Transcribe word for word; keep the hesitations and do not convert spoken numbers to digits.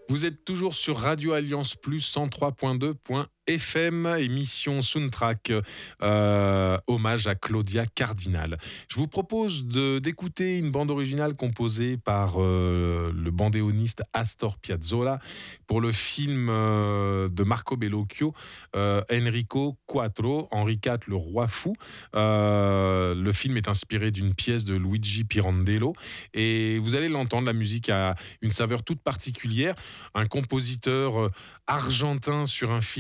Vous êtes toujours sur Radio Alliance Plus cent trois point deux F M, émission Soundtrack, euh, hommage à Claudia Cardinal. Je vous propose de, d'écouter une bande originale composée par euh, le bandéoniste Astor Piazzolla pour le film euh, de Marco Bellocchio, euh, Enrico Quattro, Henri quatre, le roi fou. Euh, le film est inspiré d'une pièce de Luigi Pirandello et vous allez l'entendre, la musique a une saveur toute particulière. Un compositeur argentin sur un film